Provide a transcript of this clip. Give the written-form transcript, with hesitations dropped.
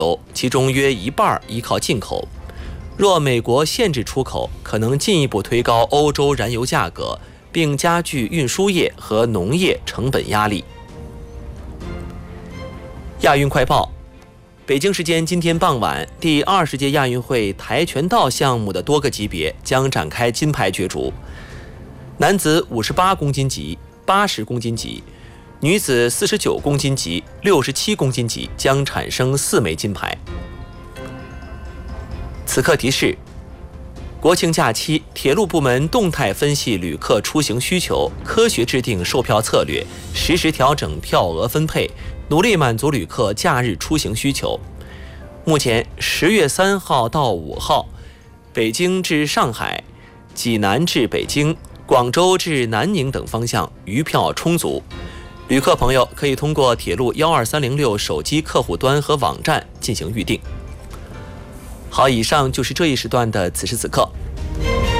其中约一半依靠进口。若美国限制出口，可能进一步推高欧洲燃油价格，并加剧运输业和农业成本压力。亚运快报：北京时间今天傍晚，第20届亚运会跆拳道项目的多个级别将展开金牌角逐。男子58公斤级、80公斤级，女子49公斤级、67公斤级将产生4枚金牌。此刻提示：国庆假期，铁路部门动态分析旅客出行需求，科学制定售票策略，实时调整票额分配，努力满足旅客假日出行需求。目前10月3号到5号，北京至上海、济南至北京、广州至南宁等方向余票充足，旅客朋友可以通过铁路12306手机客户端和网站进行预订。好，以上就是这一时段的此时此刻。